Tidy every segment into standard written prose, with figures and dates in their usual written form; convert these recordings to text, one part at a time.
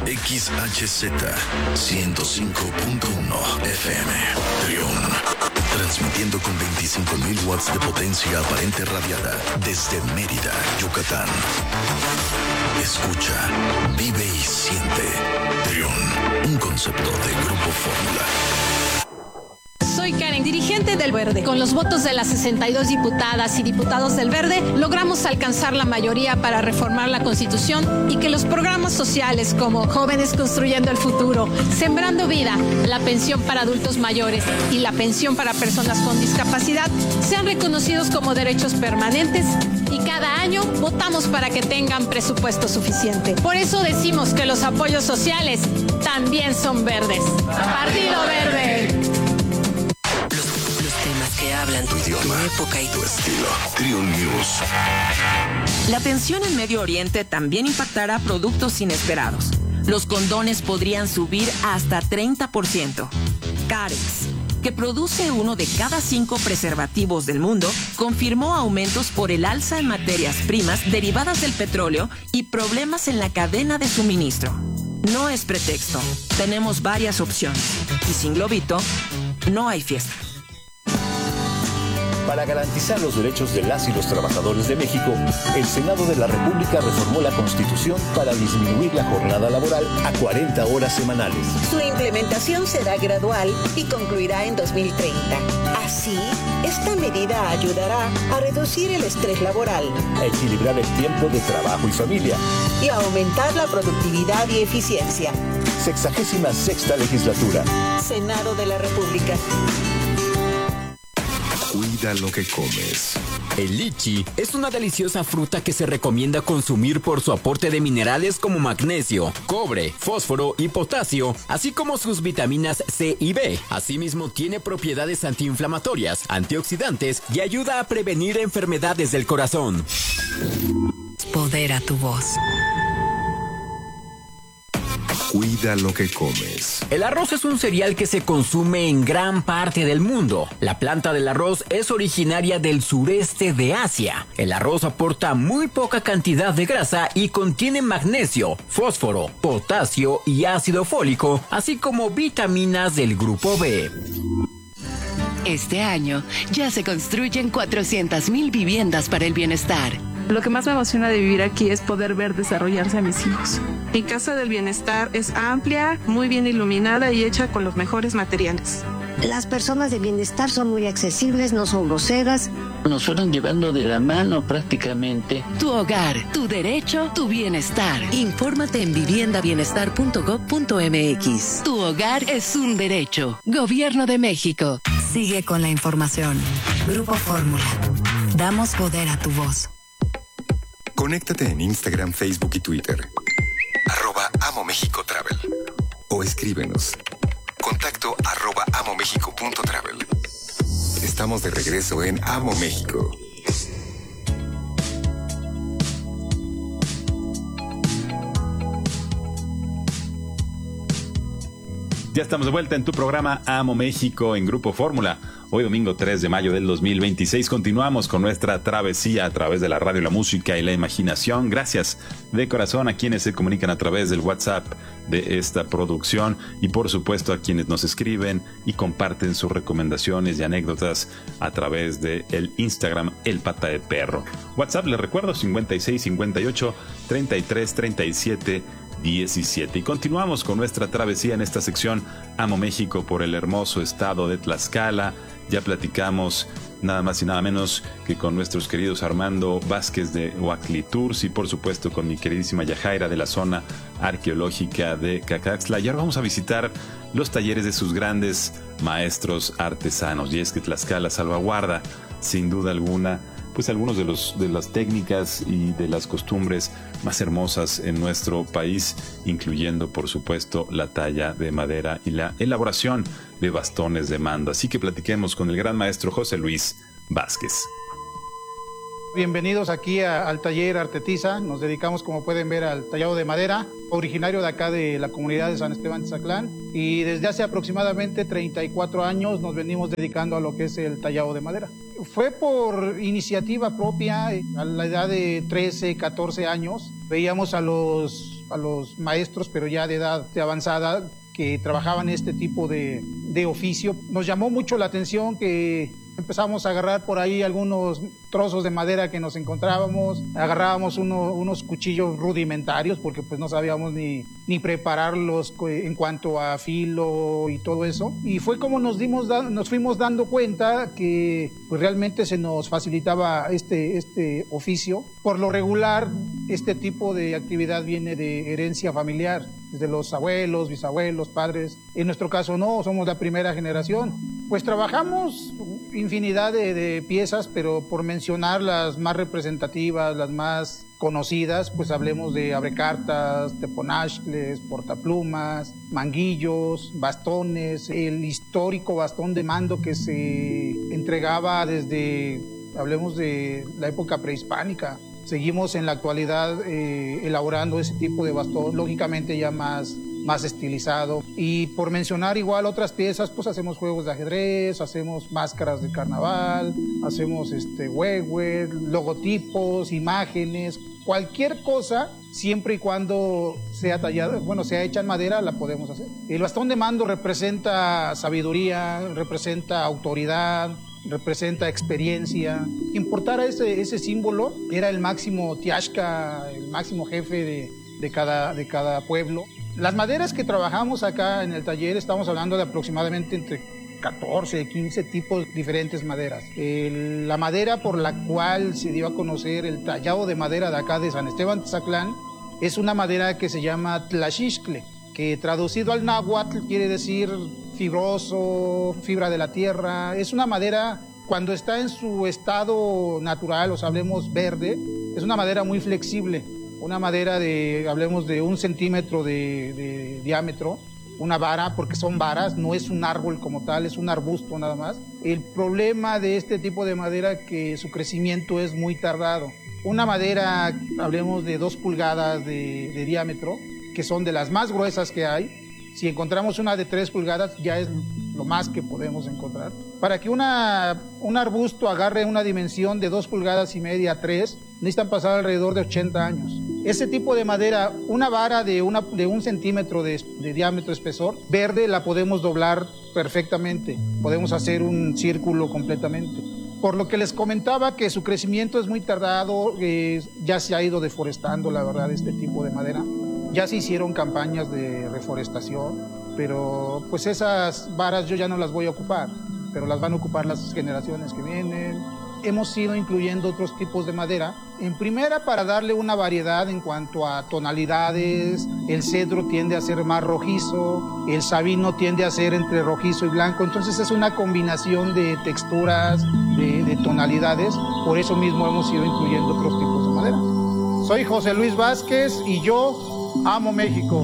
XHZ 105.1 FM. Trión. Transmitiendo con 25.000 watts de potencia aparente radiada desde Mérida, Yucatán. Escucha, vive y siente. Trión, un concepto de Grupo Fórmula. Soy Karen, dirigente del Verde. Con los votos de las 62 diputadas y diputados del Verde, logramos alcanzar la mayoría para reformar la Constitución y que los programas sociales como Jóvenes Construyendo el Futuro, Sembrando Vida, la pensión para adultos mayores y la pensión para personas con discapacidad sean reconocidos como derechos permanentes y cada año votamos para que tengan presupuesto suficiente. Por eso decimos que los apoyos sociales también son verdes. Partido Verde. Que hablan tu idioma, tu época y tu estilo. Trión News. La tensión en Medio Oriente también impactará productos inesperados. Los condones podrían subir hasta 30%. Carex, que produce 1 de cada 5 preservativos del mundo, confirmó aumentos por el alza en materias primas derivadas del petróleo y problemas en la cadena de suministro. No es pretexto. Tenemos varias opciones. Y sin globito, no hay fiesta. Para garantizar los derechos de las y los trabajadores de México, el Senado de la República reformó la Constitución para disminuir la jornada laboral a 40 horas semanales. Su implementación será gradual y concluirá en 2030. Así, esta medida ayudará a reducir el estrés laboral, a equilibrar el tiempo de trabajo y familia y a aumentar la productividad y eficiencia. 66ª legislatura. Senado de la República. Cuida lo que comes. El lichi es una deliciosa fruta que se recomienda consumir por su aporte de minerales como magnesio, cobre, fósforo y potasio, así como sus vitaminas C y B. Asimismo, tiene propiedades antiinflamatorias, antioxidantes y ayuda a prevenir enfermedades del corazón. Podera tu voz. Cuida lo que comes. El arroz es un cereal que se consume en gran parte del mundo. La planta del arroz es originaria del sureste de Asia. El arroz aporta muy poca cantidad de grasa y contiene magnesio, fósforo, potasio y ácido fólico, así como vitaminas del grupo B. Este año ya se construyen 400,000 viviendas para el bienestar. Lo que más me emociona de vivir aquí es poder ver desarrollarse a mis hijos. Mi casa del bienestar es amplia, muy bien iluminada y hecha con los mejores materiales. Las personas de bienestar son muy accesibles, no son groseras. Nos fueron llevando de la mano prácticamente. Tu hogar, tu derecho, tu bienestar. Infórmate en viviendabienestar.gov.mx. Tu hogar es un derecho. Gobierno de México. Sigue con la información. Grupo Fórmula. Damos poder a tu voz. Conéctate en Instagram, Facebook y Twitter. @AmoMéxicoTravel. O escríbenos. Contacto @amomexico.travel. Estamos de regreso en Amo México. Ya estamos de vuelta en tu programa Amo México en Grupo Fórmula. Hoy domingo 3 de mayo del 2026 continuamos con nuestra travesía a través de la radio, la música y la imaginación. Gracias de corazón a quienes se comunican a través del WhatsApp de esta producción y por supuesto a quienes nos escriben y comparten sus recomendaciones y anécdotas a través de el Instagram El Pata de Perro. WhatsApp, les recuerdo, 56 58 33 37 17. Y continuamos con nuestra travesía en esta sección Amo México por el hermoso estado de Tlaxcala. Ya platicamos nada más y nada menos que con nuestros queridos Armando Vázquez de Huaclitours y por supuesto con mi queridísima Yajaira de la zona arqueológica de Cacaxtla. Y ahora vamos a visitar los talleres de sus grandes maestros artesanos. Y es que Tlaxcala salvaguarda, sin duda alguna, pues algunos de las técnicas y de las costumbres más hermosas en nuestro país, incluyendo por supuesto la talla de madera y la elaboración de bastones de mando. Así que platiquemos con el gran maestro José Luis Vázquez. Bienvenidos aquí al taller Artetiza. Nos dedicamos, como pueden ver, al tallado de madera, originario de acá de la comunidad de San Esteban Tzatlán, y desde hace aproximadamente 34 años nos venimos dedicando a lo que es el tallado de madera. Fue por iniciativa propia. A la edad de 13, 14 años veíamos a los los maestros, pero ya de edad avanzada, que trabajaban este tipo de oficio. Nos llamó mucho la atención que empezamos a agarrar por ahí algunos trozos de madera que nos encontrábamos, agarrábamos unos cuchillos rudimentarios porque pues no sabíamos ni prepararlos en cuanto a filo y todo eso. Y fue como nos fuimos dando cuenta que pues realmente se nos facilitaba este oficio. Por lo regular, este tipo de actividad viene de herencia familiar, desde los abuelos, bisabuelos, padres. En nuestro caso no, somos la primera generación. Pues trabajamos infinidad de piezas, pero por mencionar las más representativas, las más conocidas, pues hablemos de abrecartas, teponachles, portaplumas, manguillos, bastones, el histórico bastón de mando que se entregaba desde, hablemos de la época prehispánica. Seguimos en la actualidad elaborando ese tipo de bastón, lógicamente ya más estilizado. Y por mencionar igual otras piezas, pues hacemos juegos de ajedrez, hacemos máscaras de carnaval, hacemos huehue, logotipos, imágenes, cualquier cosa, siempre y cuando sea tallada, sea hecha en madera, la podemos hacer. El bastón de mando representa sabiduría, representa autoridad, representa experiencia. Quien portara ese símbolo era el máximo tiashka, el máximo jefe de cada pueblo. Las maderas que trabajamos acá en el taller, estamos hablando de aproximadamente entre 14 y 15 tipos diferentes maderas. La madera por la cual se dio a conocer el tallado de madera de acá de San Esteban Tzatlán es una madera que se llama tlaxixcle, que traducido al náhuatl quiere decir fibroso, fibra de la tierra. Es una madera, cuando está en su estado natural, hablemos verde, es una madera muy flexible. Una madera hablemos de 1 centímetro de diámetro, una vara, porque son varas, no es un árbol como tal, es un arbusto nada más. El problema de este tipo de madera es que su crecimiento es muy tardado. Una madera, hablemos de 2 pulgadas de diámetro, que son de las más gruesas que hay. Si encontramos una de 3 pulgadas, ya es lo más que podemos encontrar. Para que un arbusto agarre una dimensión de 2 pulgadas y media a 3, necesitan pasar alrededor de 80 años. Ese tipo de madera, una vara de 1 centímetro de diámetro espesor, verde, la podemos doblar perfectamente. Podemos hacer un círculo completamente. Por lo que les comentaba que su crecimiento es muy tardado, ya se ha ido deforestando, la verdad, este tipo de madera. Ya se hicieron campañas de reforestación, pero pues esas varas yo ya no las voy a ocupar, pero las van a ocupar las generaciones que vienen. Hemos ido incluyendo otros tipos de madera. En primera, para darle una variedad en cuanto a tonalidades. El cedro tiende a ser más rojizo, el sabino tiende a ser entre rojizo y blanco. Entonces es una combinación de texturas, de tonalidades. Por eso mismo hemos ido incluyendo otros tipos de madera. Soy José Luis Vázquez y yo amo México.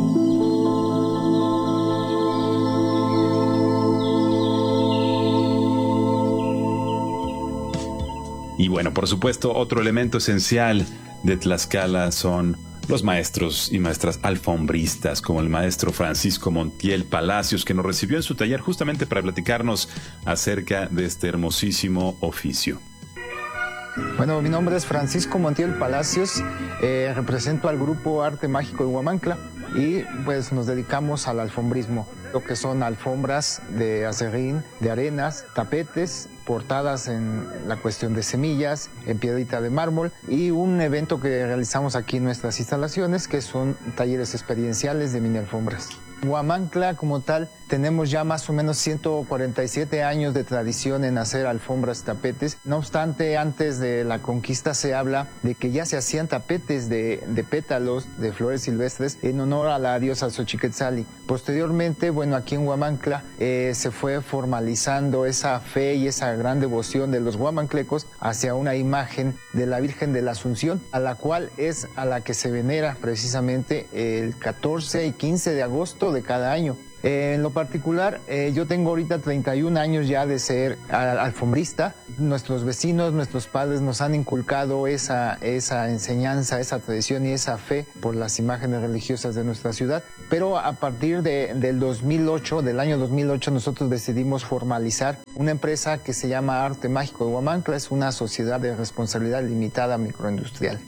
Y bueno, por supuesto, otro elemento esencial de Tlaxcala son los maestros y maestras alfombristas, como el maestro Francisco Montiel Palacios, que nos recibió en su taller justamente para platicarnos acerca de este hermosísimo oficio. Bueno, mi nombre es Francisco Montiel Palacios, represento al grupo Arte Mágico de Huamantla y pues nos dedicamos al alfombrismo, lo que son alfombras de acerrín, de arenas, tapetes, portadas en la cuestión de semillas, en piedrita de mármol y un evento que realizamos aquí en nuestras instalaciones que son talleres experienciales de mini alfombras. Huamantla como tal tenemos ya más o menos 147 años de tradición en hacer alfombras y tapetes. No obstante, antes de la conquista se habla de que ya se hacían tapetes de pétalos de flores silvestres en honor a la diosa Xochiquetzali. Posteriormente, bueno, aquí en Huamantla se fue formalizando esa fe y esa gran devoción de los huamantlecos hacia una imagen de la Virgen de la Asunción, a la cual es a la que se venera precisamente el 14 y 15 de agosto de cada año. En lo particular, yo tengo ahorita 31 años ya de ser alfombrista. Nuestros vecinos, nuestros padres nos han inculcado esa enseñanza, esa tradición y esa fe por las imágenes religiosas de nuestra ciudad. Pero a partir del 2008, del año 2008, nosotros decidimos formalizar una empresa que se llama Arte Mágico de Huamantla. Es una sociedad de responsabilidad limitada microindustrial.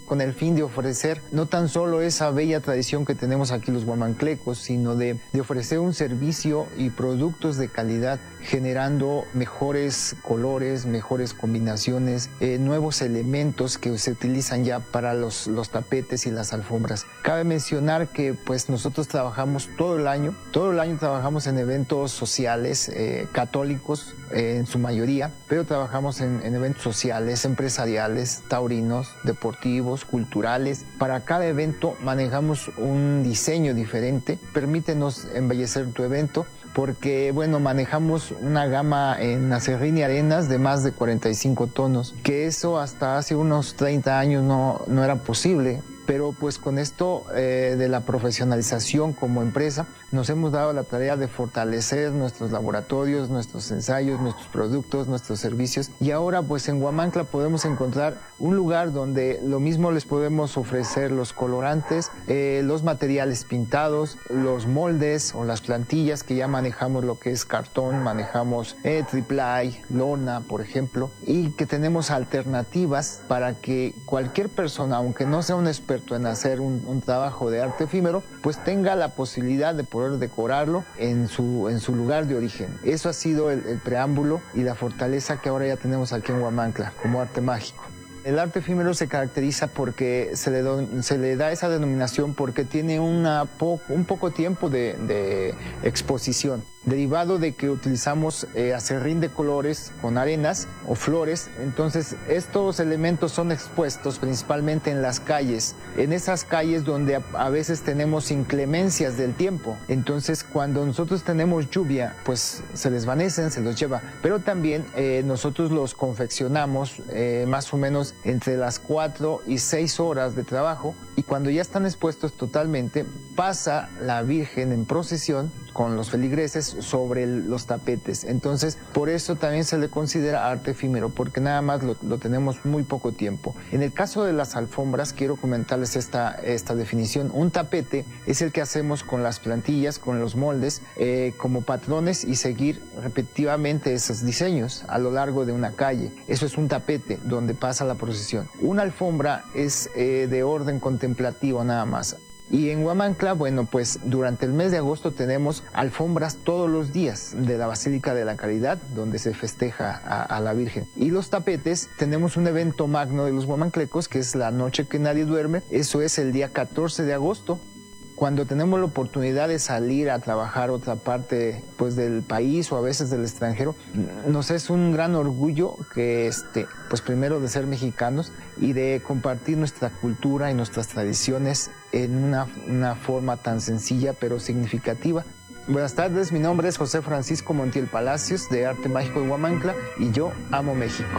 con el fin de ofrecer no tan solo esa bella tradición que tenemos aquí los huamanclecos, sino de ofrecer un servicio y productos de calidad, generando mejores colores, mejores combinaciones, nuevos elementos que se utilizan ya para los tapetes y las alfombras. Cabe mencionar que pues nosotros trabajamos todo el año trabajamos en eventos sociales, católicos en su mayoría, pero trabajamos en eventos sociales, empresariales, taurinos, deportivos, culturales. Para cada evento manejamos un diseño diferente. Permítenos embellecer tu evento porque, bueno, manejamos una gama en acerrín y arenas de más de 45 tonos, que eso hasta hace unos 30 años no era posible. Pero pues con esto de la profesionalización como empresa nos hemos dado la tarea de fortalecer nuestros laboratorios, nuestros ensayos, nuestros productos, nuestros servicios, y ahora pues en Huamancla podemos encontrar un lugar donde lo mismo les podemos ofrecer los colorantes, los materiales pintados, los moldes o las plantillas, que ya manejamos lo que es cartón, manejamos triple-ply, lona por ejemplo, y que tenemos alternativas para que cualquier persona, aunque no sea un experto en hacer un trabajo de arte efímero, pues tenga la posibilidad de poder decorarlo en su lugar de origen. Eso ha sido el preámbulo y la fortaleza que ahora ya tenemos aquí en Huamancla como arte mágico. El arte efímero se caracteriza porque se le da esa denominación porque tiene un poco tiempo de exposición, derivado de que utilizamos acerrín de colores con arenas o flores. Entonces estos elementos son expuestos principalmente en las calles, en esas calles donde a veces tenemos inclemencias del tiempo. Entonces cuando nosotros tenemos lluvia, pues se desvanecen, se los lleva, pero también nosotros los confeccionamos más o menos entre las 4 y 6 horas de trabajo, y cuando ya están expuestos totalmente, pasa la Virgen en procesión con los feligreses sobre los tapetes. Entonces, por eso también se le considera arte efímero, porque nada más lo tenemos muy poco tiempo. En el caso de las alfombras, quiero comentarles esta definición. Un tapete es el que hacemos con las plantillas, con los moldes, como patrones, y seguir repetitivamente esos diseños a lo largo de una calle. Eso es un tapete donde pasa la procesión. Una alfombra es de orden contemplativo nada más. Y en Huamancla, bueno, pues durante el mes de agosto tenemos alfombras todos los días de la Basílica de la Caridad, donde se festeja a la Virgen. Y los tapetes, tenemos un evento magno de los huamanclecos, que es la noche que nadie duerme. Eso es el día 14 de agosto. Cuando tenemos la oportunidad de salir a trabajar a otra parte pues del país o a veces del extranjero, nos es un gran orgullo que pues primero de ser mexicanos y de compartir nuestra cultura y nuestras tradiciones en una forma tan sencilla pero significativa. Buenas tardes, mi nombre es José Francisco Montiel Palacios, de Arte Mágico de Huamancla, y yo amo México.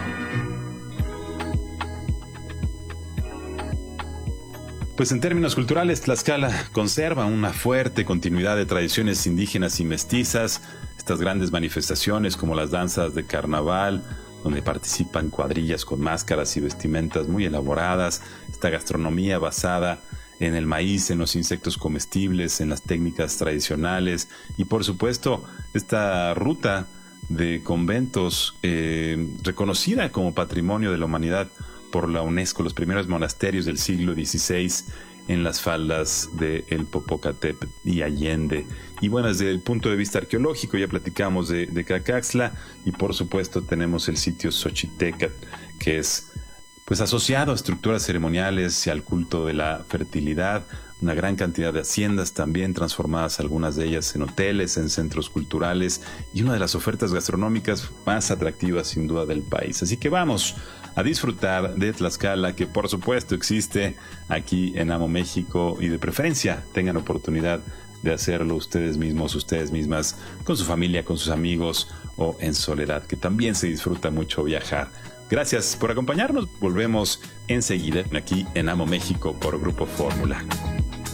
Pues en términos culturales, Tlaxcala conserva una fuerte continuidad de tradiciones indígenas y mestizas, estas grandes manifestaciones como las danzas de carnaval, donde participan cuadrillas con máscaras y vestimentas muy elaboradas, esta gastronomía basada en el maíz, en los insectos comestibles, en las técnicas tradicionales, y por supuesto esta ruta de conventos reconocida como Patrimonio de la Humanidad por la UNESCO, los primeros monasterios del siglo XVI en las faldas de el Popocatépetl y Allende. Y bueno, desde el punto de vista arqueológico ya platicamos de Cacaxtla, y por supuesto tenemos el sitio Xochitecatl, que es pues asociado a estructuras ceremoniales y al culto de la fertilidad, una gran cantidad de haciendas también transformadas, algunas de ellas en hoteles, en centros culturales, y una de las ofertas gastronómicas más atractivas sin duda del país. Así que vamos a disfrutar de Tlaxcala, que por supuesto existe aquí en Amo México, y de preferencia tengan oportunidad de hacerlo ustedes mismos, ustedes mismas, con su familia, con sus amigos o en soledad, que también se disfruta mucho viajar. Gracias por acompañarnos. Volvemos enseguida aquí en Amo México por Grupo Fórmula.